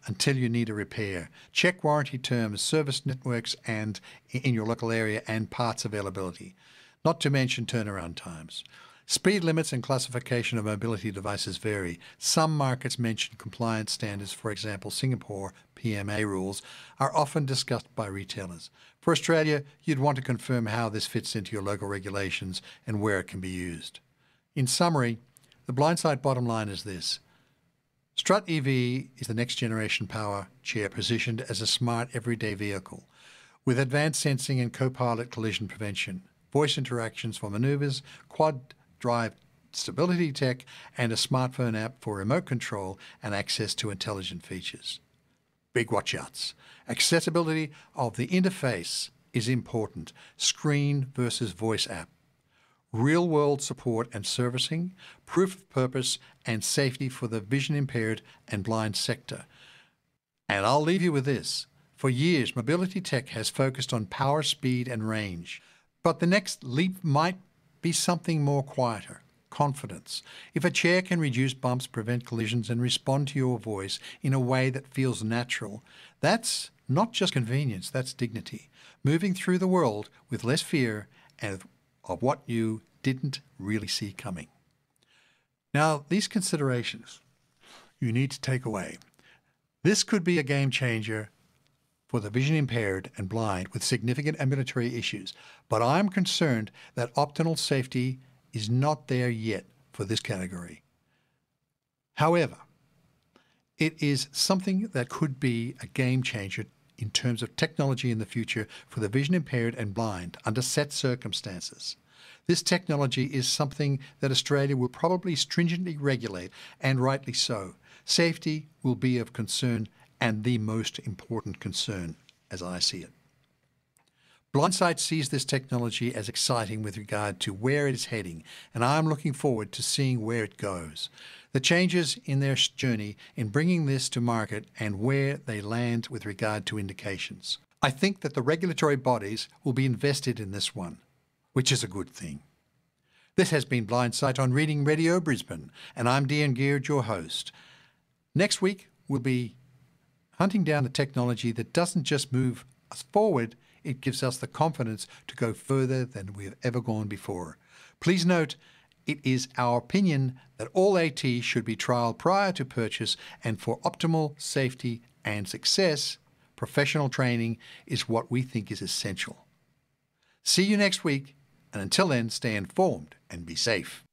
until you need a repair. Check warranty terms, service networks and in your local area, and parts availability, not to mention turnaround times. Speed limits and classification of mobility devices vary. Some markets mention compliance standards, for example, Singapore PMA rules, are often discussed by retailers. For Australia, you'd want to confirm how this fits into your local regulations and where it can be used. In summary, the Blindsight bottom line is this. Strut EV is the next generation power chair positioned as a smart everyday vehicle with advanced sensing and co-pilot collision prevention, voice interactions for maneuvers, quad drive stability tech, and a smartphone app for remote control and access to intelligent features. Big watch-outs. Accessibility of the interface is important. Screen versus voice app. Real-world support and servicing, proof of purpose and safety for the vision-impaired and blind sector. And I'll leave you with this. For years, mobility tech has focused on power, speed, and range. But the next leap might be something more quieter, confidence. If a chair can reduce bumps, prevent collisions, and respond to your voice in a way that feels natural, that's not just convenience, that's dignity. Moving through the world with less fear and of what you didn't really see coming. Now, these considerations you need to take away. This could be a game changer for the vision impaired and blind with significant ambulatory issues, but I'm concerned that optimal safety is not there yet for this category. However, it is something that could be a game changer in terms of technology in the future for the vision impaired and blind under set circumstances. This technology is something that Australia will probably stringently regulate, and rightly so. Safety will be of concern, and the most important concern, as I see it. Blindsight sees this technology as exciting with regard to where it is heading, and I'm looking forward to seeing where it goes. The changes in their journey in bringing this to market and where they land with regard to indications. I think that the regulatory bodies will be invested in this one, which is a good thing. This has been Blindsight on Reading Radio Brisbane, and I'm Dean Geard, your host. Next week, we'll be hunting down the technology that doesn't just move us forward, it gives us the confidence to go further than we have ever gone before. Please note, it is our opinion that all AT should be trialled prior to purchase, and for optimal safety and success, professional training is what we think is essential. See you next week, and until then, stay informed and be safe.